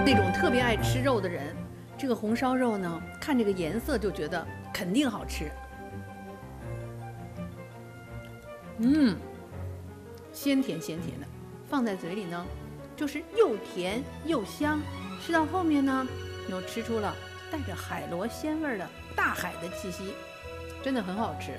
那种特别爱吃肉的人，这个红烧肉呢，看这个颜色就觉得肯定好吃。鲜甜鲜甜的，放在嘴里呢，就是又甜又香。吃到后面呢，又吃出了带着海螺鲜味的大海的气息，真的很好吃。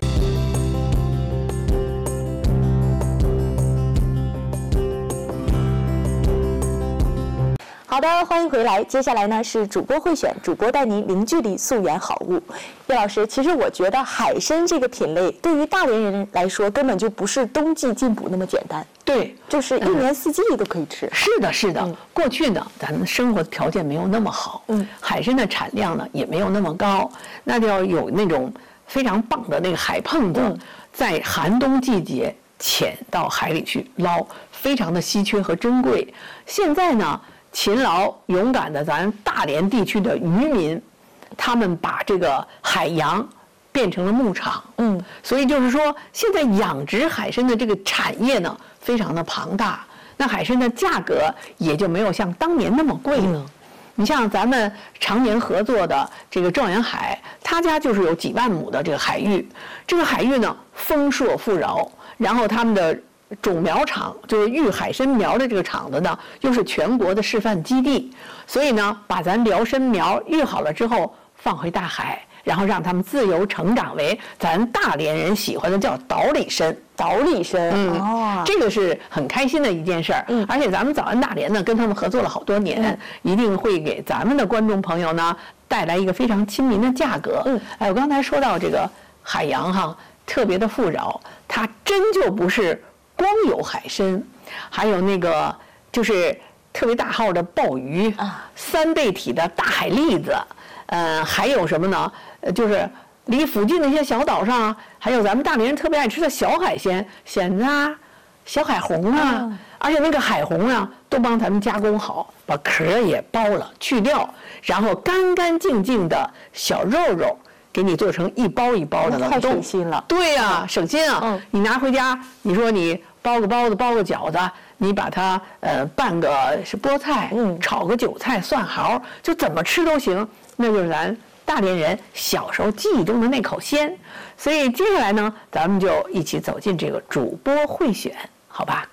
好的，欢迎回来。接下来呢是主播会选，主播带您零距离溯源好物。叶老师，其实我觉得海参这个品类对于大连人来说，根本就不是冬季进补那么简单。 对， 就是一年四季都可以吃。 是的，是的。过去呢，咱们生活条件没有那么好，海参的产量呢也没有那么高，那就要有那种非常棒的那个海蚌子，在寒冬季节潜到海里去捞，非常的稀缺和珍贵。现在呢，勤劳勇敢的咱大连地区的渔民，他们把这个海洋变成了牧场，所以就是说，现在养殖海参的这个产业呢，非常的庞大，那海参的价格也就没有像当年那么贵了。你像咱们常年合作的这个状元海，他家就是有几万亩的这个海域，这个海域呢丰硕富饶，然后他们的种苗场就是育海参苗的这个厂子呢，又是全国的示范基地，所以呢，把咱辽参苗育好了之后放回大海，然后让他们自由成长为咱大连人喜欢的叫岛里参。 岛里参， 这个是很开心的一件事儿。而且咱们早安大连呢，跟他们合作了好多年，一定会给咱们的观众朋友呢带来一个非常亲民的价格。我刚才说到这个海洋哈，特别的富饶，它真就不是光有海参，还有那个就是特别大号的鲍鱼3倍体的大海蛎子，还有什么呢？就是离附近的一些小岛上啊，还有咱们大连人特别爱吃的小海鲜，蚬子啊、小海虹啊，而且那个海虹啊，都帮咱们加工好，把壳也剥了去掉，然后干干净净的小肉肉，给你做成一包一包的了， 太省心了。 对呀，省心啊！你拿回家，你说你包个包子，包个饺子，你把它拌个是菠菜，炒个韭菜、蒜毫，就怎么吃都行。那就是咱大连人小时候记忆中的那口鲜。所以接下来呢，咱们就一起走进这个主播会选，好吧？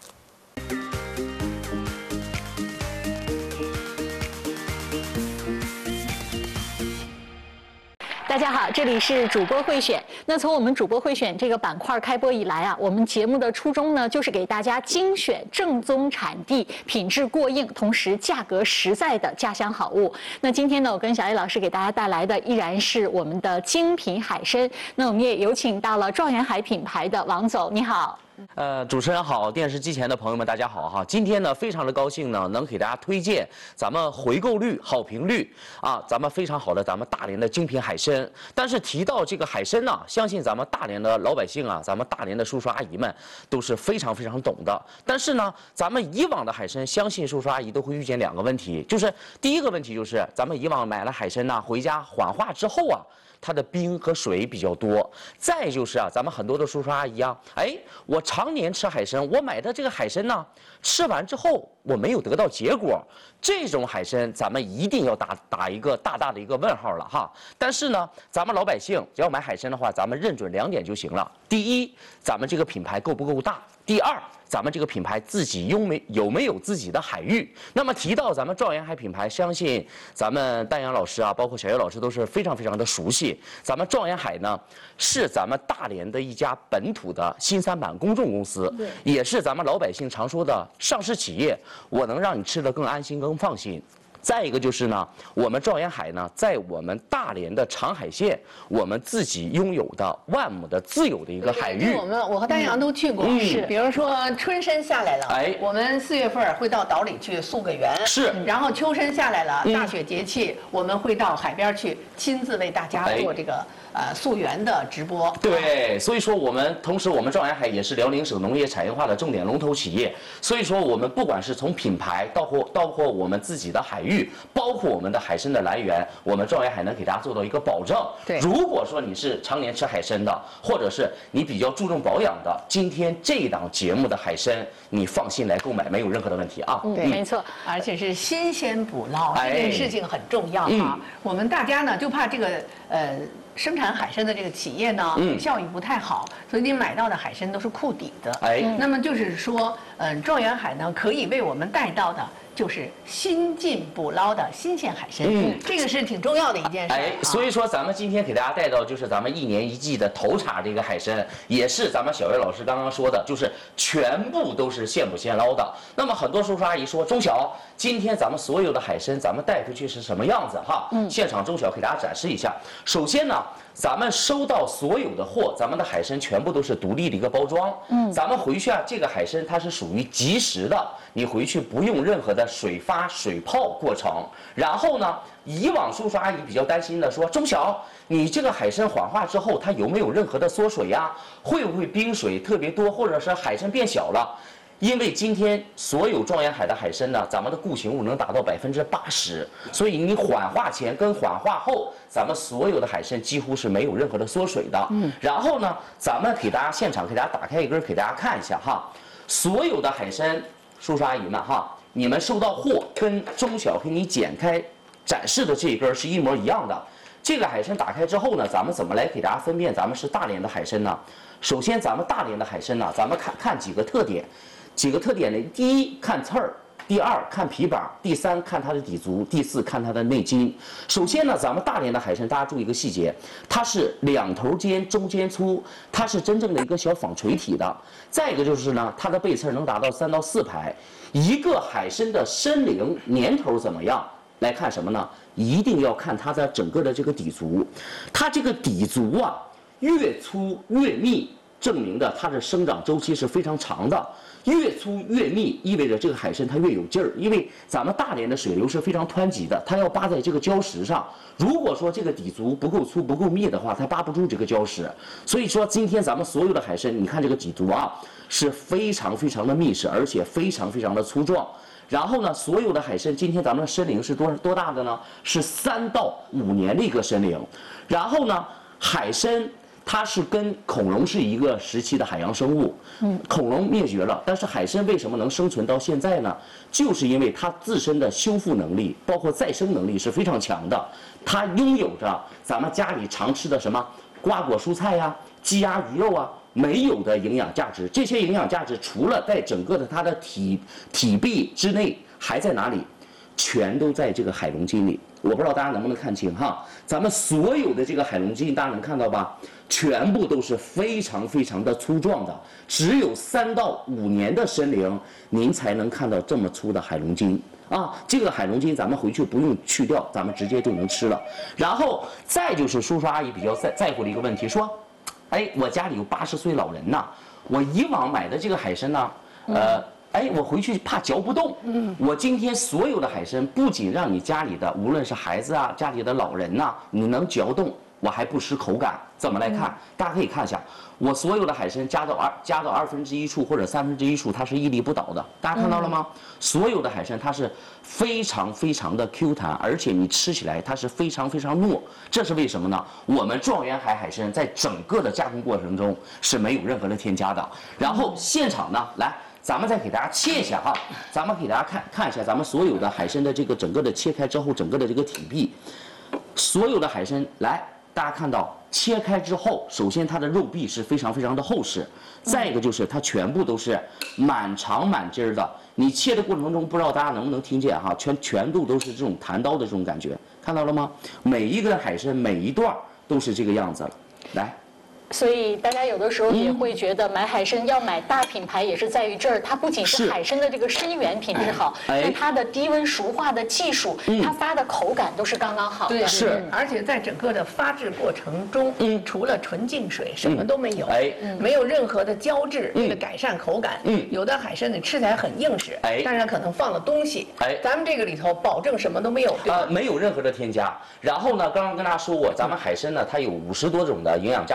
大家好，这里是主播会选。那从我们主播会选这个板块开播以来啊，我们节目的初衷呢，就是给大家精选正宗产地、品质过硬，同时价格实在的家乡好物。那今天呢，我跟小叶老师给大家带来的依然是我们的精品海参。那我们也有请到了状元海品牌的王总，你好。 主持人好，电视机前的朋友们大家好哈！今天呢，非常的高兴呢，能给大家推荐咱们回购率、好评率啊，咱们非常好的咱们大连的精品海参。但是提到这个海参呢，相信咱们大连的老百姓啊，咱们大连的叔叔阿姨们都是非常非常懂的。但是呢，咱们以往的海参，相信叔叔阿姨都会遇见2个问题，就是第一个问题就是咱们以往买了海参呢，回家缓化之后啊，它的冰和水比较多。再就是啊，咱们很多的叔叔阿姨啊，我常年吃海参，我买的这个海参呢，吃完之后我没有得到结果，这种海参咱们一定要打一个大大的一个问号了哈。但是呢，咱们老百姓只要买海参的话，咱们认准2点就行了。第一，咱们这个品牌够不够大？第二，咱们这个品牌自己有没有自己的海域？那么提到咱们状元海品牌，相信咱们丹阳老师啊，包括小叶老师都是非常非常的熟悉。咱们状元海呢，是咱们大连的一家本土的新三板公众公司，也是咱们老百姓常说的上市企业。我能让你吃得更安心、更放心。再一个就是呢，我们状元海呢，在我们大连的长海县，我们自己拥有的万亩的自有的一个海域。 我和丹阳都去过，是。比如说春参下来了，我们4月份会到岛里去溯个源， 是。 然后秋参下来了，大雪节气，我们会到海边去亲自为大家做这个溯源的直播。 对，所以说同时我们状元海也是辽宁省农业产业化的重点龙头企业。所以说我们不管是从品牌到括我们自己的海域。 域，包括我们的海参的来源，我们状元海能给大家做到一个保证。 对， 如果说你是常年吃海参的，或者是你比较注重保养的，今天这档节目的海参，你放心来购买，没有任何的问题啊。 对，没错， 而且是新鲜捕捞，这件事情很重要啊。我们大家呢就怕这个生产海参的这个企业呢，效益不太好，所以你买到的海参都是库底的。那么就是说，状元海呢可以为我们带到的就是新进捕捞的新鲜海参，这个是挺重要的一件事。 所以说咱们今天给大家带到就是咱们1年1季的头茬这个海参，也是咱们小岳老师刚刚说的，就是全部都是现捕现捞的。那么很多叔叔阿姨说，钟晓，今天咱们所有的海参咱们带回去是什么样子哈？现场钟晓给大家展示一下。首先呢，咱们收到所有的货，咱们的海参全部都是独立的一个包装。咱们回去啊，这个海参它是属于即食的，你回去不用任何的水发、水泡过程。然后呢，以往叔叔阿姨比较担心的说，钟晓，你这个海参缓化之后，它有没有任何的缩水呀？会不会冰水特别多，或者是海参变小了？因为今天所有状元海的海参呢，咱们的固形物能达到80%，所以你缓化前跟缓化后，咱们所有的海参几乎是没有任何的缩水的。然后呢，咱们给大家现场给大家打开一根给大家看一下哈，所有的海参，叔叔阿姨们哈，你们收到货跟钟晓给你剪开展示的这一根是一模一样的。这个海参打开之后呢，咱们怎么来给大家分辨咱们是大连的海参呢？首先，咱们大连的海参呢，咱们看几个特点。几个特点呢？第一，看刺儿；第二，看皮板；第三，看它的底足；第四，看它的内筋。首先呢，咱们大连的海参，大家注意一个细节，它是两头尖，中间粗，它是真正的一个小纺锤体的。再一个就是呢，它的背刺能达到3到4排。一个海参的身龄年头怎么样？来看什么呢？一定要看它的整个的这个底足，它这个底足啊，越粗越密，证明的它的生长周期是非常长的。越粗越密，意味着这个海参它越有劲儿，因为咱们大连的水流是非常湍急的，它要扒在这个礁石上。如果说这个底足不够粗不够密的话，它扒不住这个礁石。所以说今天咱们所有的海参，你看这个底足啊，是非常非常的密实，而且非常非常的粗壮。然后呢，所有的海参，今天咱们的身龄是多大的呢？是3到5年的一个身龄。然后呢，海参它是跟恐龙是一个时期的海洋生物，恐龙灭绝了，但是海参为什么能生存到现在呢？就是因为它自身的修复能力，包括再生能力是非常强的。它拥有着咱们家里常吃的什么瓜果蔬菜呀、鸡鸭鱼肉啊没有的营养价值。这些营养价值除了在整个的它的体壁之内，还在哪里？全都在这个海龙筋里。我不知道大家能不能看清哈，咱们所有的这个海龙筋，大家能看到吧？全部都是非常非常的粗壮的，只有3到5年的身龄，您才能看到这么粗的海龙筋啊！这个海龙筋咱们回去不用去掉，咱们直接就能吃了。然后再就是叔叔阿姨比较在乎的一个问题，说，哎，我家里有80岁老人呐，我以往买的这个海参呢，我回去怕嚼不动。我今天所有的海参，不仅让你家里的无论是孩子啊，家里的老人呐，你能嚼动，我还不失口感。怎么来看？大家可以看一下，我所有的海参加到1/2处或者1/3处，它是屹立不倒的。大家看到了吗？所有的海参它是非常非常的 Q 弹，而且你吃起来它是非常非常糯。这是为什么呢？我们状元海海参在整个的加工过程中是没有任何的添加的。然后现场呢，来。咱们再给大家切一下哈，咱们给大家看一下咱们所有的海参的这个整个的切开之后，整个的这个体壁，所有的海参来，大家看到切开之后，首先它的肉壁是非常非常的厚实，再一个就是它全部都是满长满筋儿的。你切的过程中，不知道大家能不能听见哈，全部都是这种弹刀的这种感觉，看到了吗？每一根海参每一段都是这个样子了，来。 所以大家有的时候也会觉得买海参要买大品牌，也是在于这儿，它不仅是海参的这个参源品质好，那它的低温熟化的技术，它发的口感都是刚刚好的。 对，是，而且在整个的发制过程中，除了纯净水，什么都没有，没有任何的胶质，为了改善口感。有的海参你吃起来很硬实，但是可能放了东西。咱们这个里头保证什么都没有，对吧？ 没有任何的添加。然后呢，刚刚跟大家说过，咱们海参呢，它有50多种的营养价值，18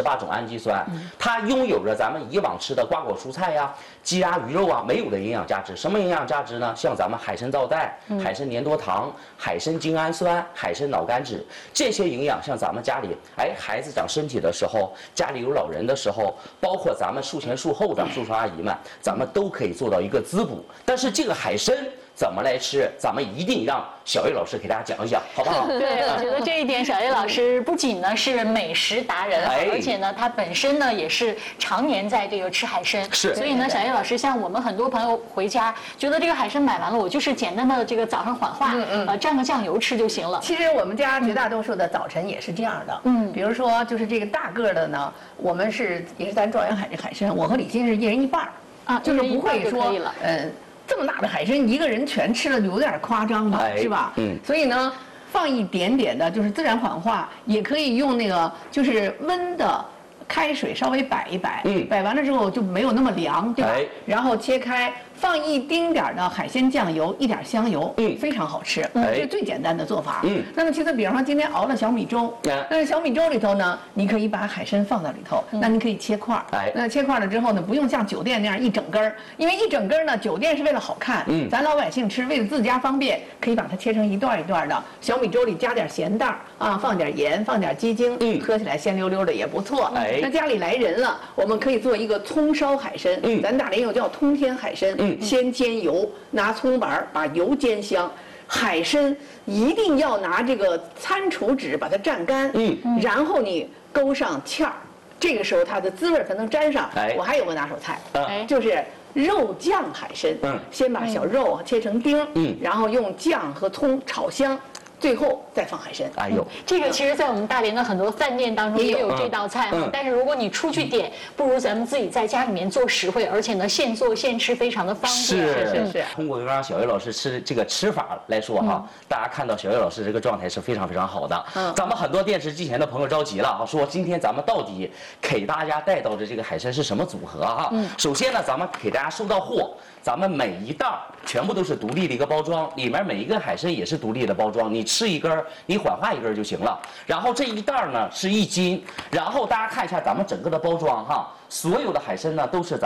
18种氨基酸，它拥有着咱们以往吃的瓜果蔬菜呀、鸡鸭鱼肉啊没有的营养价值。什么营养价值呢？像咱们海参皂苷、海参粘多糖、海参精氨酸、海参脑苷酯这些营养，像咱们家里孩子长身体的时候，家里有老人的时候，包括咱们术前术后的叔叔阿姨们，咱们都可以做到一个滋补。但是这个海参怎么来吃，咱们一定让小叶老师给大家讲一讲，好不好？ 对，我觉得这一点小叶老师不仅呢是美食达人，而且呢他本身呢也是常年在这个吃海参， 是。 所以呢，小叶老师像我们很多朋友回家觉得这个海参买完了，我就是简单的这个早上缓化，蘸个酱油吃就行了。 其实我们家绝大多数的早晨也是这样的，比如说就是这个大个的呢，我们也是咱状元海这海参，我和李欣是一人一半啊，就是不会说这么大的海参一个人全吃了有点夸张吧，是吧？所以呢，放一点点的，就是自然缓化，也可以用那个就是温的开水稍微摆一摆，摆完了之后就没有那么凉，对吧？然后切开。放一丁点的海鲜酱油，一点香油，非常好吃，这是最简单的做法。那么其次，比方说今天熬了小米粥，但是小米粥里头呢，你可以把海参放到里头，那你可以切块儿，那切块了之后呢，不用像酒店那样一整根儿，因为一整根儿呢，酒店是为了好看，咱老百姓吃为了自家方便，可以把它切成一段一段的。小米粥里加点咸蛋啊，放点盐，放点鸡精，喝起来鲜溜溜的也不错。那家里来人了，我们可以做一个葱烧海参，咱大连又叫通天海参。先煎油，拿葱板把油煎香。海参一定要拿这个餐厨纸把它蘸干，然后你勾上芡儿，这个时候它的滋味才能沾上。我还有个拿手菜，就是肉酱海参。先把小肉切成丁，然后用酱和葱炒香。最后再放海参。 哎呦， 这个其实，在我们大连的很多饭店当中也有这道菜哈。但是如果你出去点，不如咱们自己在家里面做实惠，而且呢，现做现吃，非常的方便。 是。通过让小叶老师吃这个吃法来说哈，大家看到小叶老师这个状态是非常非常好的。咱们很多电视机前的朋友着急了啊，说今天咱们到底给大家带到的这个海参是什么组合哈？首先呢，咱们给大家收到货。咱们每一袋全部都是独立的一个包装，里面每一根海参也是独立的包装，你吃一根，你缓化一根就行了。然后这一袋呢是1斤，然后大家看一下咱们整个的包装哈，所有的海参呢都是咱